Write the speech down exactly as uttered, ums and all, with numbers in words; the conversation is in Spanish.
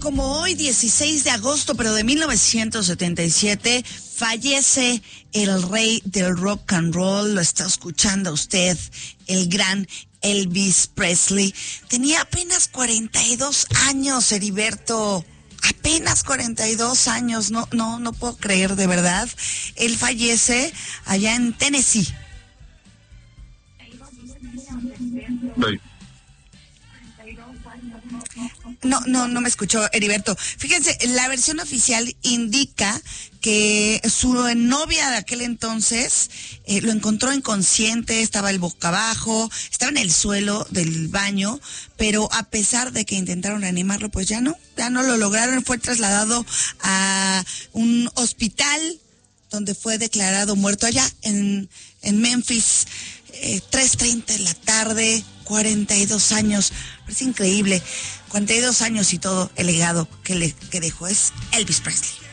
como hoy, dieciséis de agosto, pero de mil novecientos setenta y siete, fallece el rey del rock and roll. Lo está escuchando usted, el gran Elvis Presley. Tenía apenas cuarenta y dos años, Heriberto. Apenas cuarenta y dos años, no, no, no puedo creer, de verdad. Él fallece allá en Tennessee. Sí. No, no, no me escuchó, Heriberto. Fíjense, la versión oficial indica que su novia de aquel entonces eh, lo encontró inconsciente, estaba el boca abajo, estaba en el suelo del baño, pero a pesar de que intentaron reanimarlo, pues ya no, ya no lo lograron. Fue trasladado a un hospital donde fue declarado muerto allá en, en Memphis. Eh, tres treinta de la tarde, cuarenta y dos años. Es increíble. cuarenta y dos años y todo el legado que, le, que dejó es Elvis Presley.